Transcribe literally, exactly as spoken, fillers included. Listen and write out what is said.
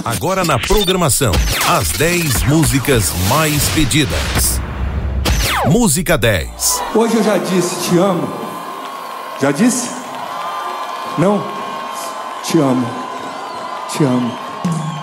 Agora na programação, as dez músicas mais pedidas. Música dez. Hoje eu já disse, te amo. Já disse? Não? Te amo. Te amo.